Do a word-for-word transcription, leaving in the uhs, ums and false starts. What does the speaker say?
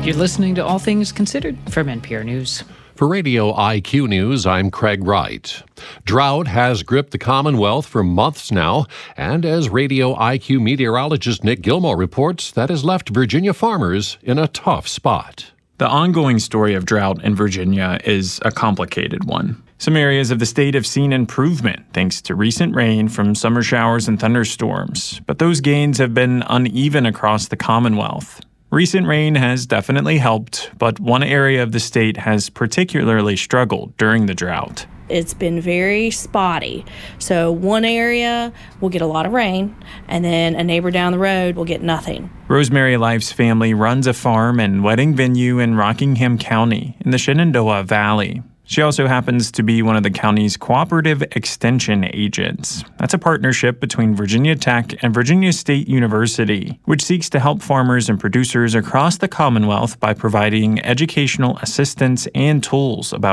You're listening to All Things Considered from N P R News. For Radio I Q News, I'm Craig Wright. Drought has gripped the Commonwealth for months now, and as Radio I Q meteorologist Nick Gilmore reports, that has left Virginia farmers in a tough spot. The ongoing story of drought in Virginia is a complicated one. Some areas of the state have seen improvement thanks to recent rain from summer showers and thunderstorms, but those gains have been uneven across the Commonwealth. Recent rain has definitely helped, but one area of the state has particularly struggled during the drought. It's been very spotty. So one area will get a lot of rain, and then a neighbor down the road will get nothing. Rosemary Life's family runs a farm and wedding venue in Rockingham County in the Shenandoah Valley. She also happens to be one of the county's cooperative extension agents. That's a partnership between Virginia Tech and Virginia State University, which seeks to help farmers and producers across the Commonwealth by providing educational assistance and tools about